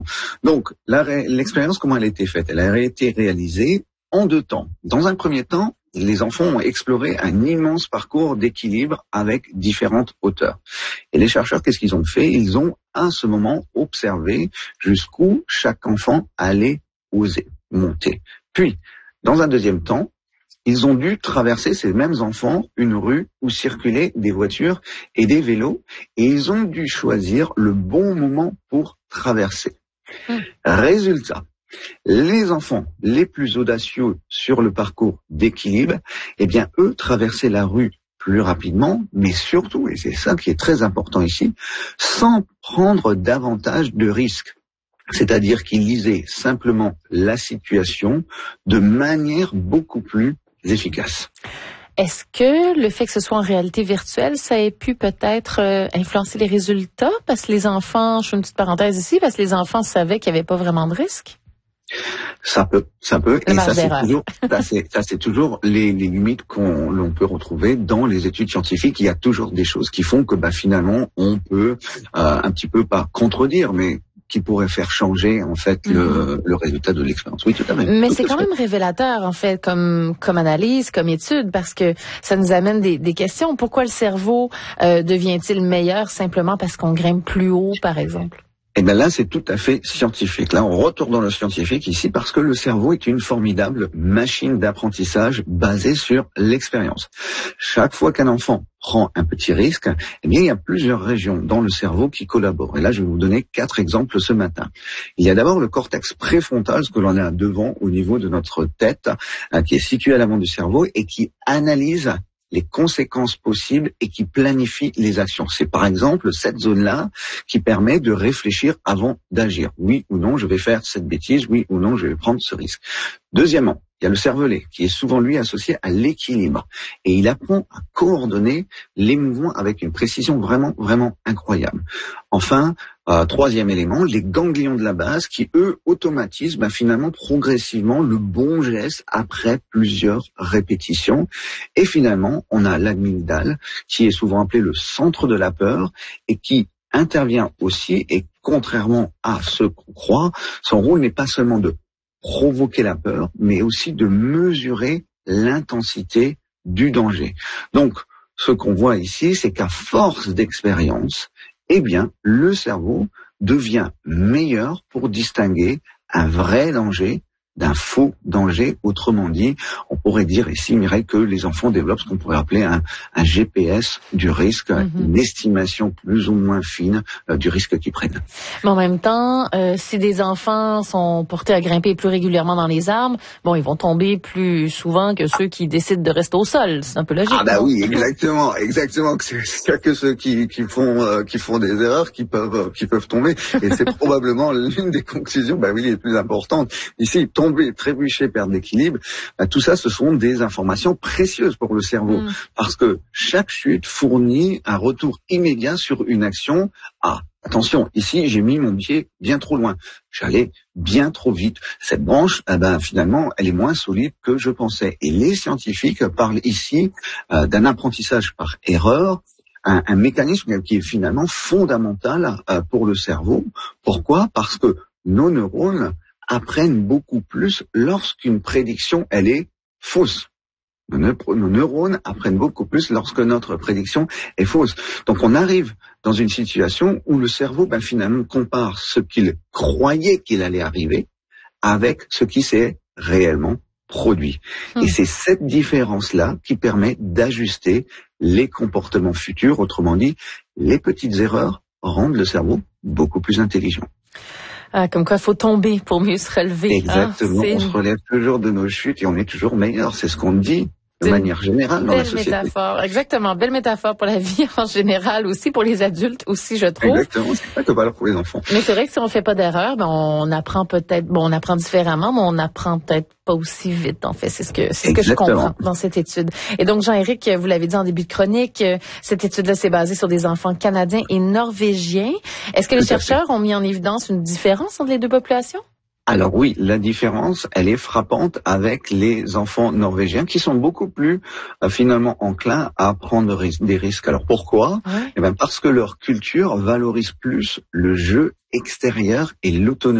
Donc, l'expérience, comment elle a été faite? Elle a été réalisée en 2 temps. Dans un premier temps, les enfants ont exploré un immense parcours d'équilibre avec différentes hauteurs. Et les chercheurs, qu'est-ce qu'ils ont fait? Ils ont, à ce moment, observé jusqu'où chaque enfant allait oser monter. Puis, dans un deuxième temps, ils ont dû traverser, ces mêmes enfants, une rue où circulaient des voitures et des vélos, et ils ont dû choisir le bon moment pour traverser. Résultat, les enfants les plus audacieux sur le parcours d'équilibre, eh bien, eux traversaient la rue plus rapidement, mais surtout, et c'est ça qui est très important ici, sans prendre davantage de risques. C'est-à-dire qu'ils lisaient simplement la situation de manière beaucoup plus efficace. Est-ce que le fait que ce soit en réalité virtuelle, ça ait pu peut-être influencer les résultats? Parce que les enfants, je fais une petite parenthèse ici, parce que les enfants savaient qu'il n'y avait pas vraiment de risque? Ça peut, et ça c'est toujours les limites l'on peut retrouver dans les études scientifiques. Il y a toujours des choses qui font que finalement on peut un petit peu pas contredire, mais qui pourrait faire changer en fait le résultat de l'expérience. Oui, tout à fait. Mais c'est quand même révélateur en fait comme analyse, comme étude, parce que ça nous amène des questions. Pourquoi le cerveau devient-il meilleur simplement parce qu'on grimpe plus haut, par exemple? Eh bien là, c'est tout à fait scientifique. Là, on retourne dans le scientifique ici parce que le cerveau est une formidable machine d'apprentissage basée sur l'expérience. Chaque fois qu'un enfant prend un petit risque, eh bien, il y a plusieurs régions dans le cerveau qui collaborent. Et là, je vais vous donner 4 exemples ce matin. Il y a d'abord le cortex préfrontal, ce que l'on a devant au niveau de notre tête, qui est situé à l'avant du cerveau et qui analyse les conséquences possibles et qui planifie les actions. C'est par exemple cette zone-là qui permet de réfléchir avant d'agir. Oui ou non, je vais faire cette bêtise, oui ou non, je vais prendre ce risque. Deuxièmement, il y a le cervelet qui est souvent lui associé à l'équilibre et il apprend à coordonner les mouvements avec une précision vraiment, vraiment incroyable. Enfin, troisième élément, les ganglions de la base qui, eux, automatisent finalement progressivement le bon geste après plusieurs répétitions. Et finalement, on a l'amygdale qui est souvent appelé le centre de la peur et qui intervient aussi, et contrairement à ce qu'on croit, son rôle n'est pas seulement de provoquer la peur, mais aussi de mesurer l'intensité du danger. Donc, ce qu'on voit ici, c'est qu'à force d'expérience, eh bien, le cerveau devient meilleur pour distinguer un vrai danger d'un faux danger. Autrement dit, on pourrait dire ici, Mireille, que les enfants développent ce qu'on pourrait appeler un GPS du risque, une estimation plus ou moins fine du risque qu'ils prennent. Mais en même temps, si des enfants sont portés à grimper plus régulièrement dans les arbres, ils vont tomber plus souvent que ceux qui décident de rester au sol. C'est un peu logique. Oui, exactement. C'est que ceux qui font des erreurs qui peuvent tomber. Et c'est probablement l'une des conclusions, les plus importantes. Ici, tomber, trébucher, perdre l'équilibre, tout ça, ce sont des informations précieuses pour le cerveau. Parce que chaque chute fournit un retour immédiat sur une action. Attention, ici, j'ai mis mon pied bien trop loin. J'allais bien trop vite. Cette branche, finalement, elle est moins solide que je pensais. Et les scientifiques parlent ici d'un apprentissage par erreur, un mécanisme qui est finalement fondamental pour le cerveau. Pourquoi? Parce que nos neurones apprennent beaucoup plus lorsqu'une prédiction, elle est fausse. Nos neurones apprennent beaucoup plus lorsque notre prédiction est fausse. Donc on arrive dans une situation où le cerveau, finalement, compare ce qu'il croyait qu'il allait arriver avec ce qui s'est réellement produit. Et c'est cette différence-là qui permet d'ajuster les comportements futurs. Autrement dit, les petites erreurs rendent le cerveau beaucoup plus intelligent. Comme quoi, il faut tomber pour mieux se relever. Exactement, on se relève toujours de nos chutes et on est toujours meilleur, c'est ce qu'on dit de manière générale dans la société. Belle métaphore, exactement, belle métaphore pour la vie en général aussi, pour les adultes aussi, je trouve. Exactement, c'est pas que valeur pour les enfants. Mais c'est vrai que si on fait pas d'erreur, on apprend peut-être, on apprend différemment, mais on apprend peut-être pas aussi vite, en fait. C'est ce que je comprends dans cette étude. Et donc, Jean-Éric, vous l'avez dit en début de chronique, cette étude-là s'est basée sur des enfants canadiens et norvégiens. Est-ce que les chercheurs ont mis en évidence une différence entre les deux populations? Alors oui, la différence, elle est frappante avec les enfants norvégiens qui sont beaucoup plus finalement enclins à prendre des risques. Alors pourquoi ? Ouais. Eh bien parce que leur culture valorise plus le jeu extérieur et l'autonomie.